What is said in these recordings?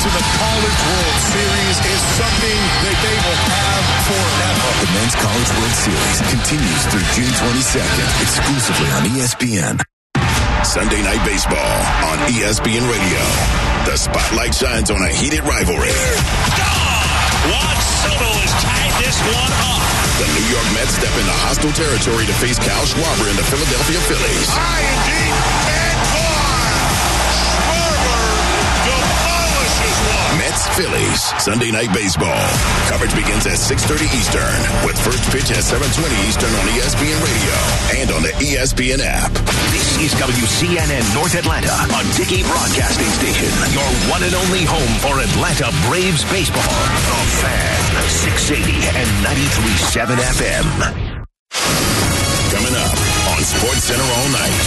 to the College World Series is something that they will have forever. The Men's College World Series continues through June 22nd, exclusively on ESPN. Sunday Night Baseball on ESPN Radio. The spotlight shines on a heated rivalry. Juan Soto has tied this one up. The New York Mets step into hostile territory to face Kyle Schwarber and the Philadelphia Phillies. High and deep and gone. Schwarber demolishes one. Mets Phillies Sunday Night Baseball. Coverage begins at 6:30 Eastern with first pitch at 7:20 Eastern on ESPN Radio and on the ESPN app. This is WCNN North Atlanta, a Dickey Broadcasting Station. Your one and only home for Atlanta Braves baseball. The Fan, 680 and 93.7 FM. Coming up on Sports Center all night.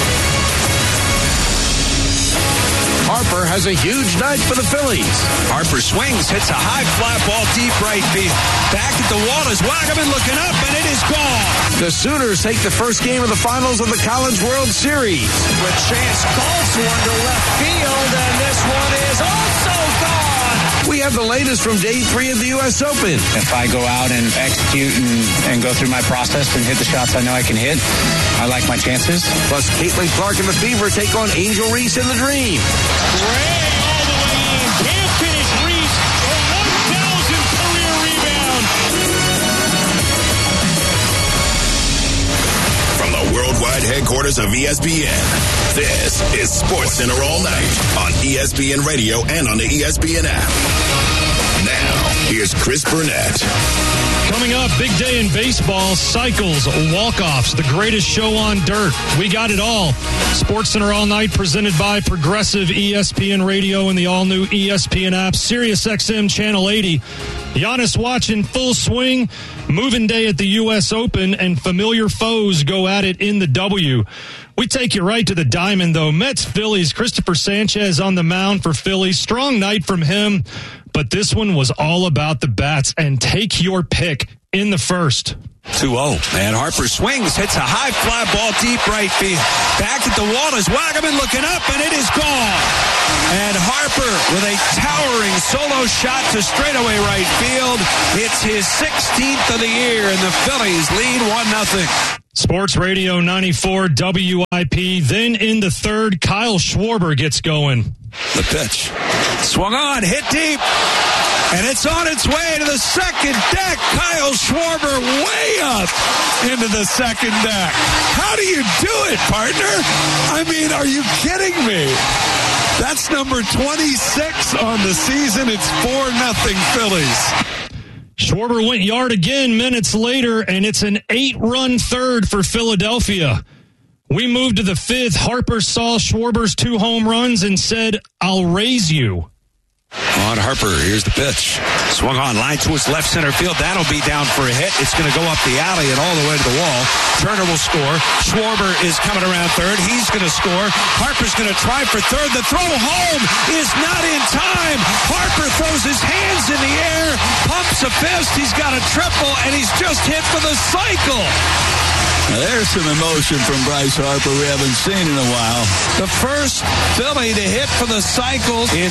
Harper has a huge night for the Phillies. Harper swings, hits a high fly ball deep right field. Back at the wall is Wagaman looking up, and it is gone. The Sooners take the first game of the finals of the College World Series. With chance calls one to left field, and this one is also gone. We have the latest from Day 3 of the U.S. Open. If I go out and execute and go through my process and hit the shots I know I can hit, I like my chances. Plus, Caitlin Clark and the Fever take on Angel Reese and the Dream. Ray all the way in. Can't finish Reese. A 1,000 career rebound. From the worldwide headquarters of ESPN, this is Sports Center all night on ESPN Radio and on the ESPN app. Now, here's Chris Burnett. Coming up, big day in baseball, cycles, walk-offs, the greatest show on dirt. We got it all. Sports Center all night presented by Progressive, ESPN Radio, and the all-new ESPN app, Sirius XM Channel 80. Giannis watch in full swing, moving day at the U.S. Open, and familiar foes go at it in the W. We take you right to the diamond, though. Mets, Phillies, Christopher Sanchez on the mound for Phillies. Strong night from him, but this one was all about the bats, and take your pick in the first. 2-0, and Harper swings, hits a high fly ball deep right field. Back at the wall is Wagaman looking up, and it is gone. And Harper with a towering solo shot to straightaway right field. It's his 16th of the year, and the Phillies lead 1-0. Sports Radio 94 WIP. Then in the third, Kyle Schwarber gets going. The pitch. Swung on, hit deep. And it's on its way to the second deck. Kyle Schwarber way up into the second deck. How do you do it, partner? I mean, are you kidding me? That's number 26 on the season. It's 4-0 Phillies. Schwarber went yard again minutes later, and it's an 8-run third for Philadelphia. We moved to the fifth. Harper saw Schwarber's 2 home runs and said, "I'll raise you." On Harper, here's the pitch. Swung on, line towards left center field. That'll be down for a hit. It's going to go up the alley and all the way to the wall. Turner will score. Schwarber is coming around third. He's going to score. Harper's going to try for third. The throw home is not in time. Harper throws his hands in the air, pumps a fist. He's got a triple, and he's just hit for the cycle. Now there's some emotion from Bryce Harper we haven't seen in a while. The first Philly to hit for the cycle in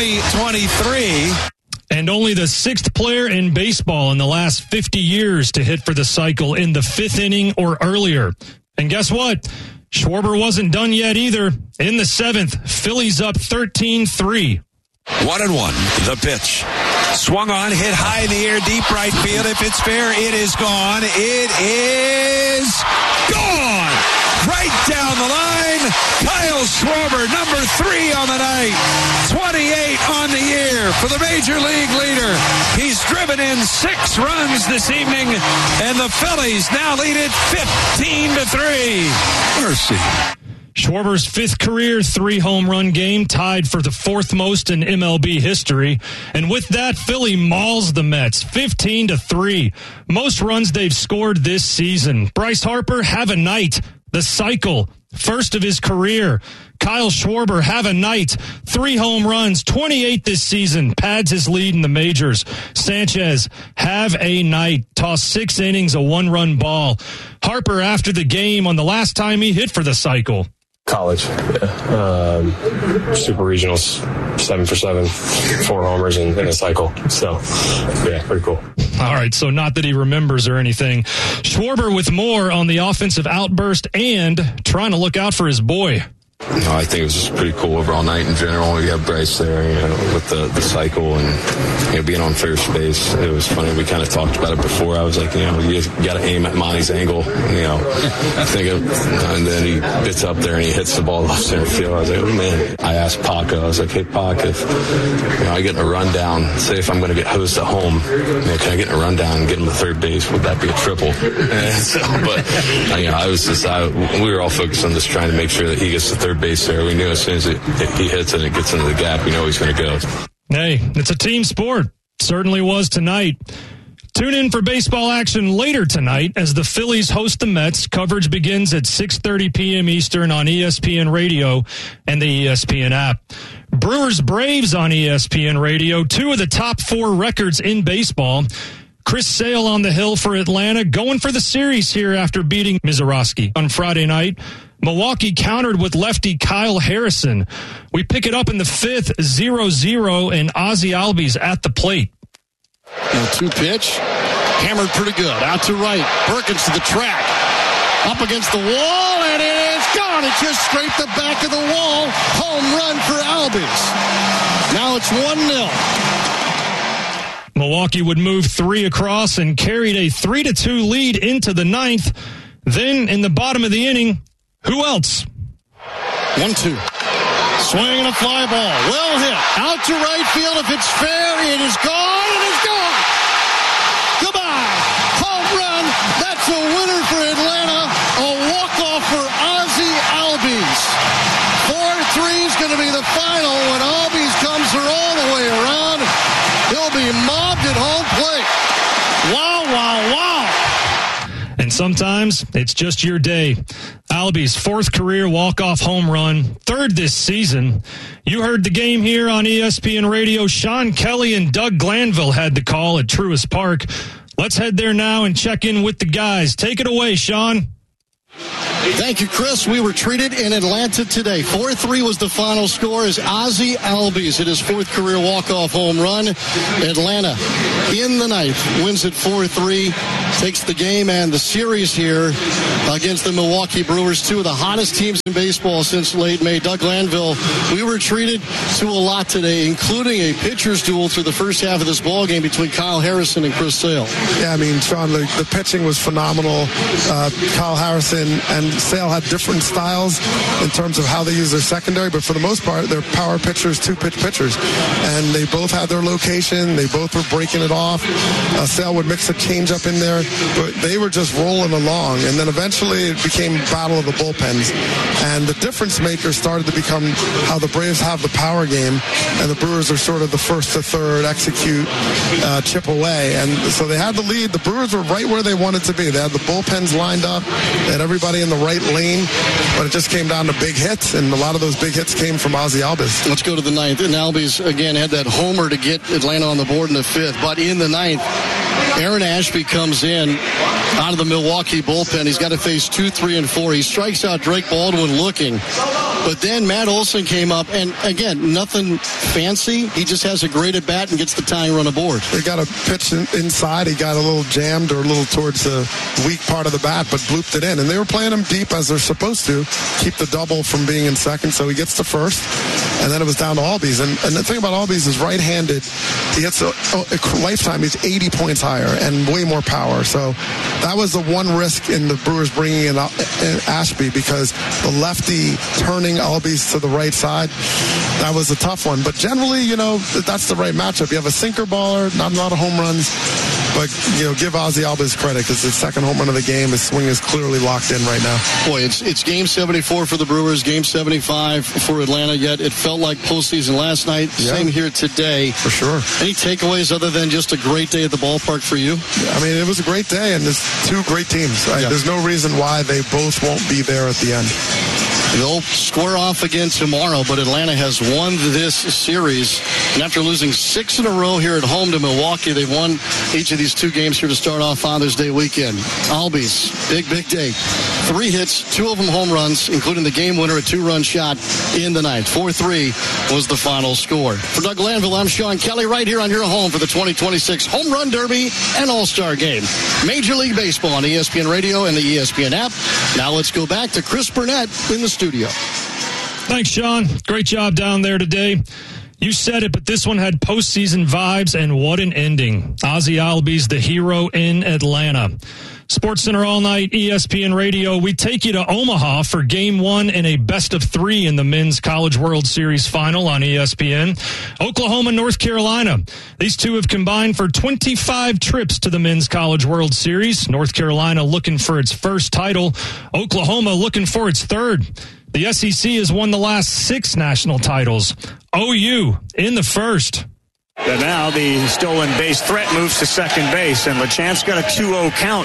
2023. And only the 6th player in baseball in the last 50 years to hit for the cycle in the 5th inning or earlier. And guess what? Schwarber wasn't done yet either. In the 7th, Phillies up 13-3. 1-1, the pitch. Swung on, hit high in the air, deep right field. If it's fair, it is gone. It is gone! Right down the line, Kyle Schwarber, number 3 on the night. 28 on the year for the Major League leader. He's driven in 6 runs this evening, and the Phillies now lead it 15-3. Mercy. Schwarber's 5th career 3-home run game, tied for the 4th most in MLB history. And with that, Philly mauls the Mets 15-3. Most runs they've scored this season. Bryce Harper, have a night. The cycle, first of his career. Kyle Schwarber, have a night. 3 home runs, 28 this season, pads his lead in the majors. Sanchez, have a night. Tossed 6 innings, a 1-run ball. Harper, after the game, on the last time he hit for the cycle. College, super regionals, 7 for 7, 4 homers in a cycle. So, yeah, pretty cool. All right, so not that he remembers or anything. Schwarber with more on the offensive outburst and trying to look out for his boy. No, I think it was just pretty cool overall night in general. We have Bryce there, with the cycle and, being on first base. It was funny. We kind of talked about it before. I was like, you got to aim at Monty's angle, and then he gets up there and he hits the ball left center field. I was like, oh man. I asked Paco, I was like, hey Pac, if I get in a rundown, say if I'm going to get hosed at home, can I get in a rundown and get him to third base? Would that be a triple? We were all focused on just trying to make sure that he gets to third base there. We knew as soon as he hits it and it gets into the gap, we know he's going to go. Hey, it's a team sport. Certainly was tonight. Tune in for baseball action later tonight as the Phillies host the Mets. Coverage begins at 6:30 p.m. Eastern on ESPN Radio and the ESPN app. Brewers Braves on ESPN Radio, 2 of the top 4 records in baseball. Chris Sale on the hill for Atlanta, going for the series here after beating Mizorowski on Friday night. Milwaukee countered with lefty Kyle Harrison. We pick it up in the 5th, 0-0, and Ozzie Albies at the plate. 2-pitch, hammered pretty good. Out to right, Perkins to the track. Up against the wall, and it is gone. It just scraped the back of the wall. Home run for Albies. Now it's 1-0. Milwaukee would move 3 across and carried a 3-2 lead into the 9th. Then in the bottom of the inning, who else? 1-2. Swing and a fly ball. Well hit. Out to right field. If it's fair, it is gone. It is gone. Goodbye. Home run. That's a winner for Atlanta. A walk-off for Ozzie Albies. 4-3 is going to be the final when Albies comes all the way around. He'll be mobbed at home plate. Wow, wow, wow. And sometimes it's just your day. Albies' 4th career walk-off home run, 3rd this season. You heard the game here on ESPN Radio. Sean Kelly and Doug Glanville had the call at Truist Park. Let's head there now and check in with the guys. Take it away, Sean. Thank you, Chris. We were treated in Atlanta today. 4-3 was the final score as Ozzie Albies hit his 4th career walk-off home run. Atlanta in the 9th wins it 4-3, takes the game and the series here against the Milwaukee Brewers, 2 of the hottest teams in baseball since late May. Doug Glanville, we were treated to a lot today, including a pitcher's duel through the first half of this ball game between Kyle Harrison and Chris Sale. Yeah, I mean, Sean, the pitching was phenomenal. Kyle Harrison and Sale had different styles in terms of how they use their secondary, but for the most part, they're power pitchers, 2-pitch pitchers. And they both had their location. They both were breaking it off. Sale would mix a changeup in there, but they were just rolling along. And then eventually it became battle of the bullpens. And the difference maker started to become how the Braves have the power game, and the Brewers are sort of the first to third, execute, chip away. And so they had the lead. The Brewers were right where they wanted to be. They had the bullpens lined up. They had everybody in the right lane, but it just came down to big hits, and a lot of those big hits came from Ozzie Albies. Let's go to the 9th. And Albies, again, had that homer to get Atlanta on the board in the 5th. But in the 9th, Aaron Ashby comes in out of the Milwaukee bullpen. He's got to face 2, 3, and 4. He strikes out Drake Baldwin looking. But then Matt Olson came up, and again, nothing fancy. He just has a great at-bat and gets the tying run aboard. They got a pitch inside. He got a little jammed or a little towards the weak part of the bat, but blooped it in. And they were playing him deep as they're supposed to, keep the double from being in second, so he gets to first. And then it was down to Albies. And the thing about Albies is right-handed. He gets a lifetime. He's 80 points higher and way more power. So that was the one risk in the Brewers bringing in Ashby, because the lefty turning Albies to the right side, that was a tough one. But generally, that's the right matchup. You have a sinker baller, not a lot of home runs, but give Ozzie Albies credit because his second home run of the game, his swing is clearly locked in right now. Boy, it's game 74 for the Brewers, game 75 for Atlanta, yet it felt like postseason last night. Yeah. Same here today. For sure. Any takeaways other than just a great day at the ballpark for you? I mean, it was a great day, and there's 2 great teams. Right? Yeah. There's no reason why they both won't be there at the end. They'll square off again tomorrow, but Atlanta has won this series. And after losing 6 in a row here at home to Milwaukee, they've won each of these 2 games here to start off Father's Day weekend. Albies, big day. 3 hits, 2 of them home runs, including the game winner, a 2-run shot in the ninth. 4-3 was the final score. For Doug Glanville, I'm Sean Kelly, right here on your home for the 2026 Home Run Derby and All-Star Game. Major League Baseball on ESPN Radio and the ESPN app. Now let's go back to Chris Burnett in the studio. Thanks, Sean. Great job down there today. You said it, but this one had postseason vibes, and what an ending. Ozzie Albies, the hero in Atlanta. SportsCenter All Night, ESPN Radio. We take you to Omaha for Game 1 in a best-of-3 in the Men's College World Series Final on ESPN. Oklahoma, North Carolina. These two have combined for 25 trips to the Men's College World Series. North Carolina looking for its first title. Oklahoma looking for its third. The SEC has won the last 6 national titles. OU in the first. And now the stolen base threat moves to second base, and LeChance got a 2-0 count.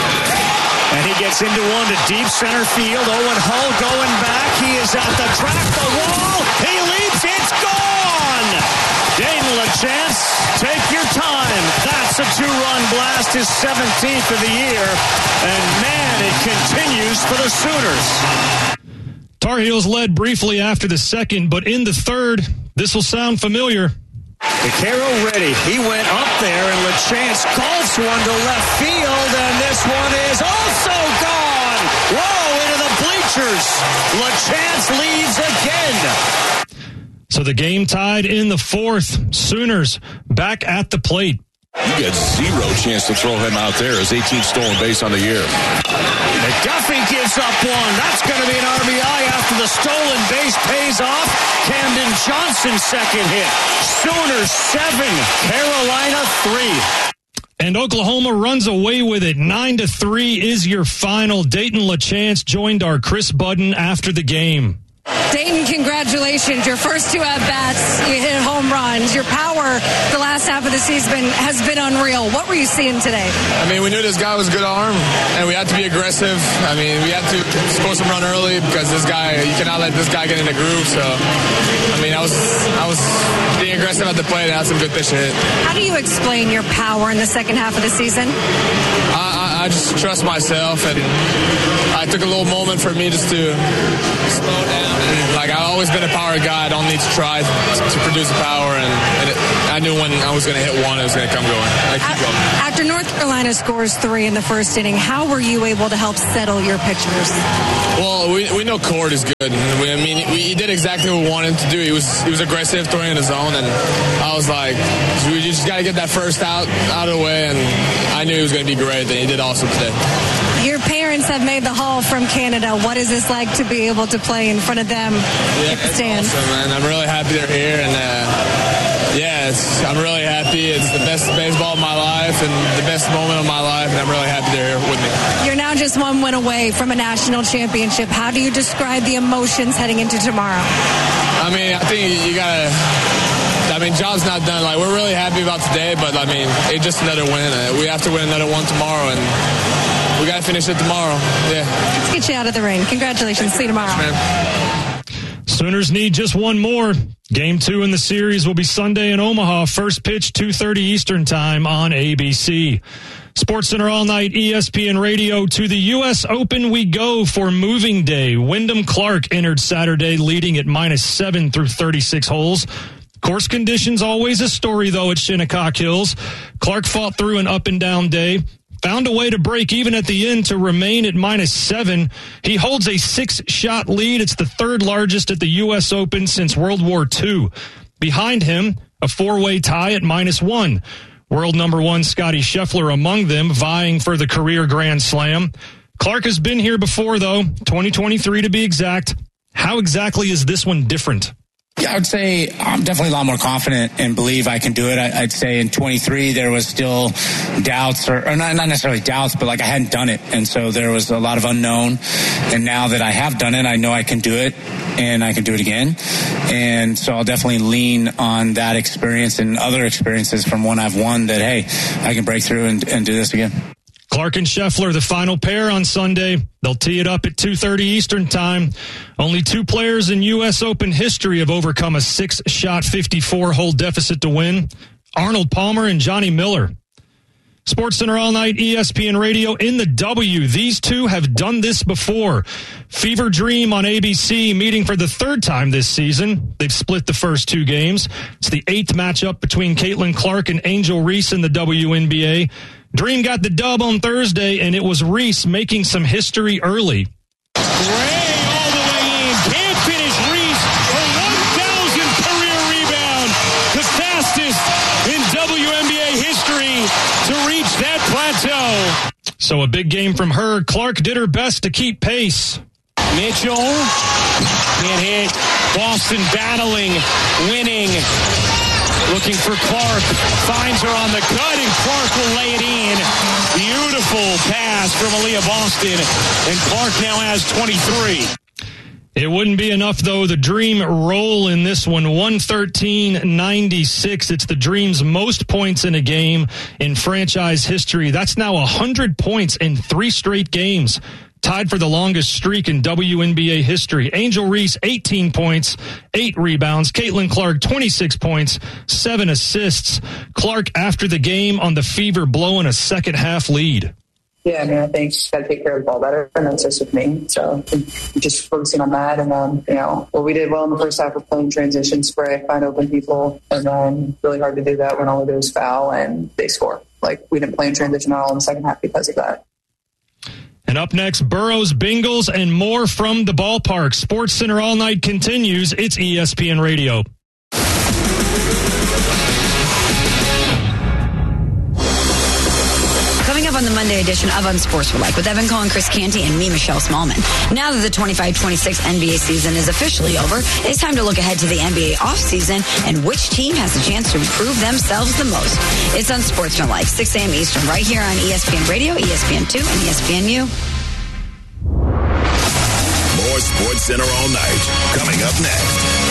And he gets into one to deep center field. Owen Hull going back. He is at the track, the wall. He leaps. It's gone. Dayton LeChance, take your time. That's a 2-run blast, his 17th of the year. And man, it continues for the Sooners. Tar Heels led briefly after the second, but in the third, this will sound familiar. Vaquero ready. He went up there, and LeChance golfs one to left field, and this one is also gone. Whoa, into the bleachers. LeChance leaves again. So the game tied in the fourth. Sooners back at the plate. You get 0 chance to throw him out there. His 18th stolen base on the year. McDuffie gives up one. That's going to be an RBI after the stolen base pays off. Camden Johnson second hit. Sooners 7, Carolina 3. And Oklahoma runs away with it. 9-3 is your final. Dayton LeChance joined our Chris Budden after the game. Dayton, congratulations. Your first 2 at-bats, you hit home runs. Your power the last half of the season has been unreal. What were you seeing today? I mean, we knew this guy was a good arm, and we had to be aggressive. I mean, we had to supposed to run early because this guy, you cannot let this guy get in the groove. So, I mean, I was being aggressive at the plate and had some good pitch to hit. How do you explain your power in the second half of the season? I just trust myself, and I took a little moment for me just to slow down. And, like, I've always been a power guy. I don't need to try to produce power, and I knew when I was going to hit one, it was going to come going. After North Carolina scores 3 in the first inning, how were you able to help settle your pitchers? Well, we know Cord is good. He did exactly what we wanted him to do. He was aggressive, throwing in the zone, and I was like, we just got to get that first out of the way, and I knew he was going to be great, and he did awesome today. Your parents have made the haul from Canada. What is this like to be able to play in front of them? Yeah, it's awesome, man. I'm really happy they're here, and I'm really happy. It's the best baseball of my life and the best moment of my life, and I'm really happy they're here with me. You're now just 1 win away from a national championship. How do you describe the emotions heading into tomorrow? I mean, I think you got to... job's not done. Like, we're really happy about today, but, it's just another win. We have to win another one tomorrow, and we got to finish it tomorrow. Yeah. Let's get you out of the ring. Congratulations. See you tomorrow. Thanks, man. Sooners need just one more. Game 2 in the series will be Sunday in Omaha. First pitch, 2:30 Eastern Time on ABC. SportsCenter All Night, ESPN Radio. To the U.S. Open we go for moving day. Wyndham Clark entered Saturday leading at -7 through 36 holes. Course conditions always a story, though, at Shinnecock Hills. Clark fought through an up-and-down day. Found a way to break even at the end to remain at -7. He holds a 6-shot lead. It's the 3rd largest at the U.S. Open since World War II. Behind him, a 4-way tie at -1. World number 1 Scottie Scheffler among them, vying for the career Grand Slam. Clark has been here before, though, 2023 to be exact. How exactly is this one different? Yeah, I would say I'm definitely a lot more confident and believe I can do it. I'd say in 23 there was still doubts, or not necessarily doubts, but like I hadn't done it. And so there was a lot of unknown. And now that I have done it, I know I can do it, and I can do it again. And so I'll definitely lean on that experience and other experiences from when I've won that, hey, I can break through and do this again. Clark and Scheffler, the final pair on Sunday. They'll tee it up at 2:30 Eastern Time. Only 2 players in U.S. Open history have overcome a 6-shot 54-hole deficit to win. Arnold Palmer and Johnny Miller. SportsCenter All Night, ESPN Radio in the W. These two have done this before. Fever Dream on ABC meeting for the third time this season. They've split the first two games. It's the 8th matchup between Caitlin Clark and Angel Reese in the WNBA. Dream got the dub on Thursday, and it was Reese making some history early. Ray all the way in. Can't finish Reese for 1,000th career rebound. The fastest in WNBA history to reach that plateau. So a big game from her. Clark did her best to keep pace. Mitchell can't hit. Boston battling, winning. Looking for Clark. Finds her on the cut, and Clark will lay it in. Beautiful pass from Aaliyah Boston. And Clark now has 23. It wouldn't be enough, though. The Dream roll in this one, 113-96. It's the Dream's most points in a game in franchise history. That's now 100 points in 3 straight games. Tied for the longest streak in WNBA history. Angel Reese, 18 points, 8 rebounds. Caitlin Clark, 26 points, 7 assists. Clark, after the game on the Fever, blowing a second-half lead. Yeah, I mean, I think she's got to take care of the ball better, and that's just with me. So just focusing on that. And then, what we did well in the first half of playing transition, spray, find open people, and then really hard to do that when all we do is foul and they score. Like, we didn't play in transition at all in the second half because of that. And up next, Burrows, Bengals, and more from the ballpark. SportsCenter All Night continues. It's ESPN Radio. Coming up on the Monday edition of Unsportsmanlike with Evan Cohen, Chris Canty, and me, Michelle Smallman. Now that the 25-26 NBA season is officially over, it's time to look ahead to the NBA offseason and which team has a chance to improve themselves the most. It's Unsportsmanlike, 6 a.m. Eastern, right here on ESPN Radio, ESPN2, and ESPNU. More SportsCenter All Night coming up next.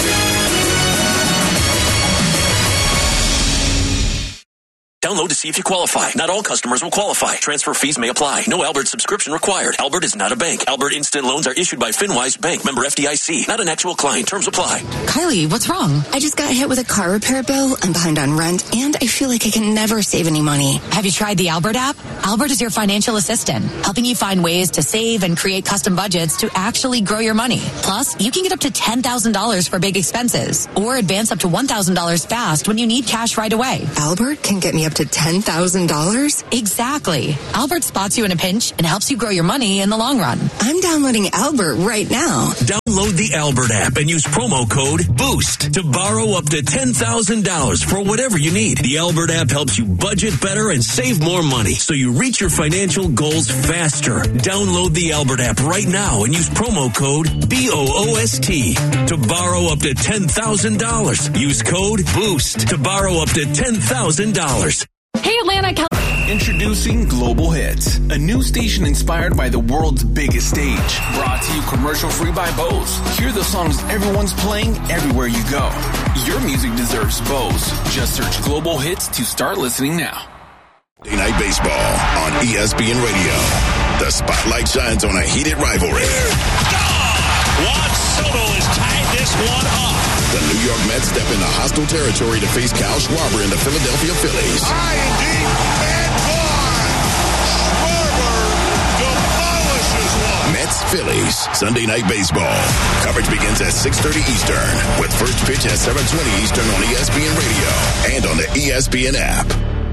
Download to see if you qualify. Not all customers will qualify. Transfer fees may apply. No Albert subscription required. Albert is not a bank. Albert Instant Loans are issued by FinWise Bank. Member FDIC. Not an actual client. Terms apply. Kylie, what's wrong? I just got hit with a car repair bill. I'm behind on rent, and I feel like I can never save any money. Have you tried the Albert app? Albert is your financial assistant, helping you find ways to save and create custom budgets to actually grow your money. Plus, you can get up to $10,000 for big expenses, or advance up to $1,000 fast when you need cash right away. Albert can get me up to $10,000? Exactly. Albert spots you in a pinch and helps you grow your money in the long run. I'm downloading Albert right now. Download the Albert app and use promo code BOOST to borrow up to $10,000 for whatever you need. The Albert app helps you budget better and save more money so you reach your financial goals faster. Download the Albert app right now and use promo code BOOST to borrow up to $10,000. Use code BOOST to borrow up to $10,000. Hey, Atlanta. Introducing Global Hits, a new station inspired by the world's biggest stage. Brought to you commercial-free by Bose. Hear the songs everyone's playing everywhere you go. Your music deserves Bose. Just search Global Hits to start listening now. Monday Night Baseball on ESPN Radio. The spotlight shines on a heated rivalry. Juan Soto has tied this one up. The New York Mets step into hostile territory to face Kyle Schwarber and the Philadelphia Phillies. High and deep and fly. Schwarber demolishes one. Mets-Phillies, Sunday Night Baseball. Coverage begins at 6:30 Eastern, with first pitch at 7:20 Eastern on ESPN Radio and on the ESPN app.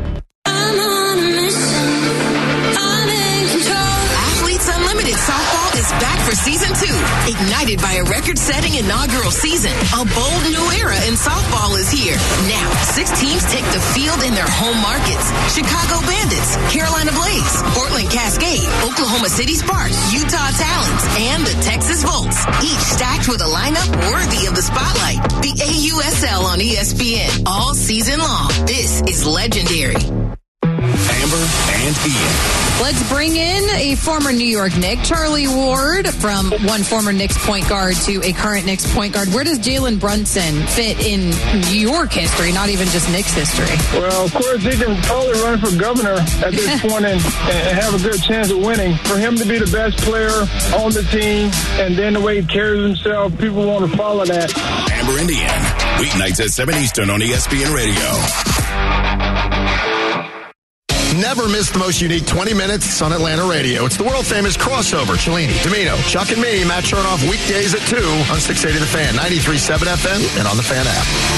Unlimited Softball is back for Season 2, ignited by a record-setting inaugural season. A bold new era in softball is here. Now, 6 teams take the field in their home markets. Chicago Bandits, Carolina Blaze, Portland Cascade, Oklahoma City Sparks, Utah Talons, and the Texas Volts, each stacked with a lineup worthy of the spotlight. The AUSL on ESPN, all season long. This is legendary. Amber and Ian. Let's bring in a former New York Knick, Charlie Ward, from one former Knicks point guard to a current Knicks point guard. Where does Jalen Brunson fit in New York history, not even just Knicks history? Well, of course, he can totally run for governor at this point and have a good chance of winning. For him to be the best player on the team and then the way he carries himself, people want to follow that. Amber and Ian, weeknights at 7 Eastern on ESPN Radio. Never miss the most unique 20 minutes on Atlanta radio. It's the world-famous crossover. Cellini, Domino, Chuck and me, Matt Chernoff, weekdays at 2 on 680 The Fan, 93.7 FM, and on the Fan app.